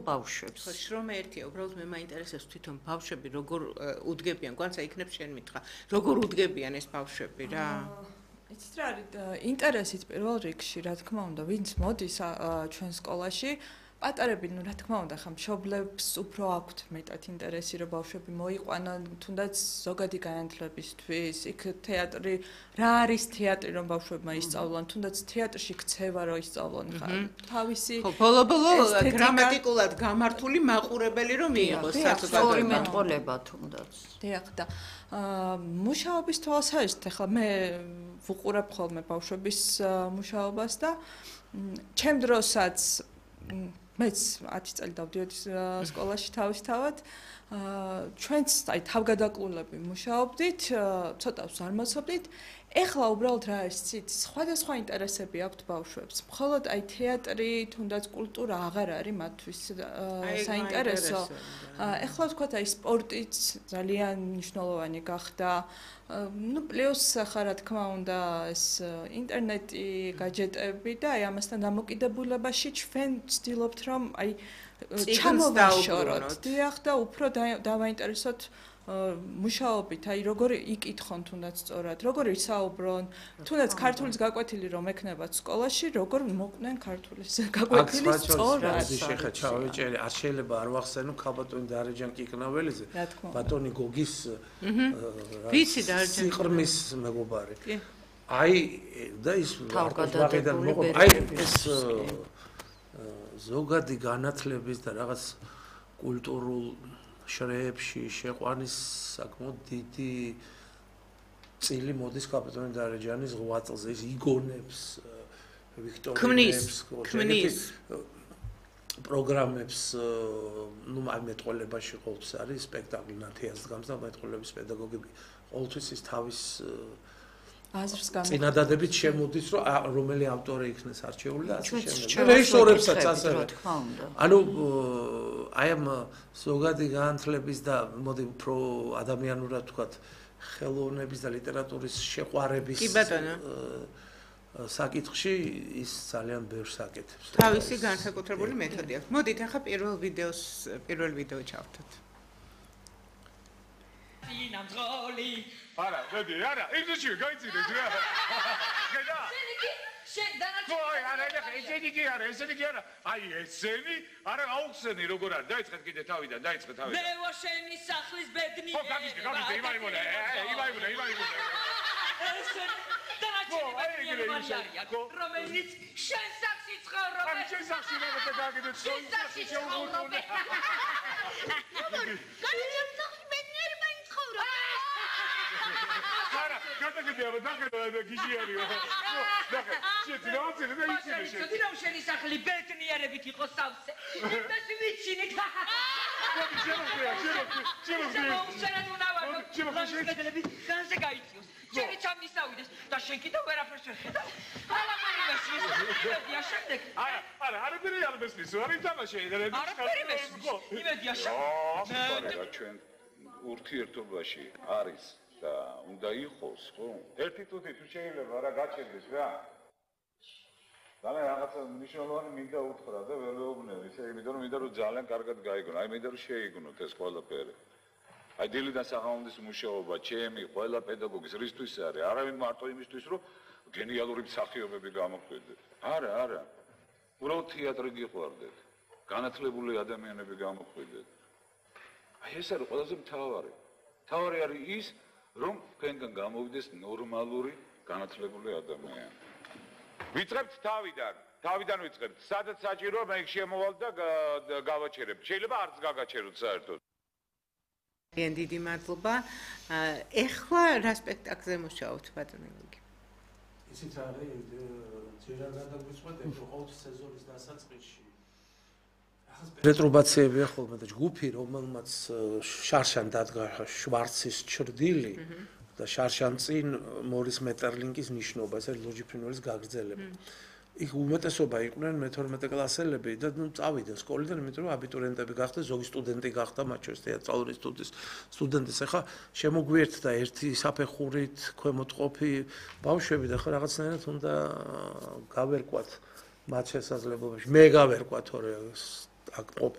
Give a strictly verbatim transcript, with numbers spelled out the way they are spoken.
ბავშვებს. ხო, შრომა ერთია, უბრალოდ მე მაინტერესებს თვითონ ბავშვები როგორ უდგებიან, გვანცა იქნებ შენ მითხრა, როგორ უდგებიან ეს ბავშვები რა. იცით რა არის ინტერესით პირველ რიგში, რა თქმა უნდა, ვინც მოდის ჩვენ სკოლაში, პატარები, ну, რა თქმა უნდა, ხა მშობლებს უფრო აქვთ მეტად ინტერესი, რომ ბავშვები მოიყვანონ, თუნდაც ზოგადი განათლებისთვის, იქ თეატრი, რა არის თეატრი, რომ ბავშვებმა ისწავლონ, თუნდაც თეატრში ქცევა რომ ისწავლონ, ხა თავისი ხო, ბოლო-ბოლო გრამატიკულად გამართული მაყურებელი რომ მიიღოს სწორი მეტყოლება თუნდაც. დიახ, და მუშაობის თვალსაზრისით, ახლა მე ვუყურებ ხოლმე ბავშვების მუშაობას და ჩემ დროსაც მეც ათი წელი დავდიოდი სკოლაში თავისთავად. ჩვენც აი თავგადაკლულები მუშაობდით, ცოტას არ მოცობდით. ეხლა უბრალოდ რა არის ცით, სხვადასხვა ინტერესები აქვთ ბავშვებს. მხოლოდ აი თეატრი, თუნდაც კულტურა აღარ არის მათთვის საინტერესო. ეხლა ვთქვათ აი სპორტიც ძალიან მნიშვნელოვანი გახდა. ну плюс ახლა რა თქმა უნდა ეს ინტერნეტი, გაჯეტები და აი ამასთან დამოკიდებულებაში ჩვენ ვცდილობთ რომ აი ჩამოვაშოროთ. დიახ და უფრო დავაინტერესოთ მუშაობით, აი როგორ იკითხონ თუნდაც სწორად, როგორ ისაუბრონ, თუნდაც ქართულის გაკვეთილი რომ ექნებათ სკოლაში, როგორ მოყვნენ ქართულის გაკვეთილი სწორად. შეხა ჩავეჭერი, არ შეიძლება არ ვახსენო ქალბატონი დარეჯან კიკნაველიძე, ბატონი გოგის ვიცი დარეჯან სიყრმის მეგობარი. აი და ის ვაღედან მოყვა, აი ეს ზოგადი განათლების და რაღაც კულტურულ შრეებში შეყვანის საკმაოდ დიდი წილი მოდის ქალბატონი დარეჯანის ღვაწლზე, ის იგონებს ვიქტორინებს, ქმნის პროგრამებს, ну, აი მეტყოლებაში ყოველთვის არის სპექტაკლი ნათიას დგამს და მეტყოლების პედაგოგები ყოველთვის ის თავის აზრს გამო წინადადებით შემოდის, რომ რომელი ავტორი იქნეს არჩეული და ასე შემდეგ. რეჟისორებსაც ასევე. ანუ აი ამ ზოგადი განათლების და მოდი უფრო ადამიანურად ვთქვათ, ხელოვნების და ლიტერატურის შეყვარების საკითხში ის ძალიან ბევრს აკეთებს. თავისი განსაკუთრებული მეთოდი აქვს. მოდით ახლა პირველ ვიდეოს, პირველ ვიდეო ჩავთოთ. ნამძღოლი არა, მედი, არა, იმდენში გაიცინეთ რა. ხედა? შენ დანარჩენ. ой, არა, ესენი კი არა, ესენი კი არა. აი, ესენი, არა, აუხსენი როგორ არის. დაიწყეთ კიდე თავიდან, დაიწყეთ თავიდან. მე ვარ შენი სახლის ბედნიერი. ხო, გაგიშკე, გაგიშკე, იმაიმონა, იმაიმონა, იმაიმონა. ესენი დანარჩენი ბედნიერი მარია, რომელიც შენ სახში ცხოვრობს. აი, შენ სახში რაღაცა გააკეთეთ, შენ სახში შეუღურდუნე. გადაგიდე რა დაგედა გიჟიარიო. ნახე, შეეთი რა აცილე და იცინე შენ. შენ რომ შენი სახლი ბედნიერებით იყოს სავსე. ეს ვიცინე. მოდი შემოგვია, შემოგვია, შემოგვია. შენ უნდა ვარ. შემოგვია. განზე გაიწიოს. შენი ჩამისავიდეს და შენ კიდე ვერაფერს ვერ ხედავ. ალა მერიმესი. იმედია შემდეგ. არა, არა, არა რეალობისთვის, არ ითამაშე. არა მერიმესი. იმედია შემდეგ. რა ჩვენ ურთიერთობაში არის და უნდა იყოს, ხო? ერთი თუთი თუ შეიძლება რა გაჩერდეს რა. ძალიან რაღაცა მნიშვნელოვანი მინდა უთხრა და ვერ ვეუბნები, ისე იმიტომ რომ მინდა რომ ძალიან კარგად გაიგონო. აი მინდა რომ შეიგონოთ ეს ყველაფერი. აი დილიდან საღამომდის მუშაობა, ჩემი ყველა პედაგოგის რისთვის არის? არავინ მარტო იმისთვის რომ გენიალური მსახიობები გამოგვიდეთ. არა, არა. უბრალოდ თეატრი გიყვარდეთ. განათლებული ადამიანები გამოგვიდეთ. აი ეს არის ყველაზე მთავარი. მთავარი არის ის რომ თქვენგან გამოვიდეს ნორმალური განათლებული ადამიანი. ვიწყებთ თავიდან, თავიდან ვიწყებთ. სადაც საჭიროა მე შემოვალ და გავაჩერებ. შეიძლება არც გაგაჩეროთ საერთოდ. ძალიან დიდი მადლობა. ეხლა რა სპექტაკლზე მუშაობთ ბატონო გიგი? ისიც არის ჯერ არ გადაგვიწყვეტეთ, რომ ყოველ სეზონის დასაწყისში პერეტრუბაციებია ხოლმე და ჯგუფი, რომელმაც შარშან დადგა შვარცის ჩრდილი და შარშან წინ მორის მეტერლინგის ნიშნობა, ეს არის ლოჯიფრინველის გაგრძელება. იქ უმეტესობა იყვნენ მეთორმეტე კლასელები და ნუ წავიდნენ სკოლიდან, იმიტომ რომ აბიტურიენტები გახდნენ, ზოგი სტუდენტი გახდა, მათ შორის თეატრალური ინსტიტუტის სტუდენტის. ახლა შემოგვიერთდა ერთი საფეხურით ქვემოთყოფი ბავშვები და ახლა რაღაცნაირად უნდა გავერკვათ მათ შესაძლებლობაში. მე გავერკვათ, თორე აქ ყოფი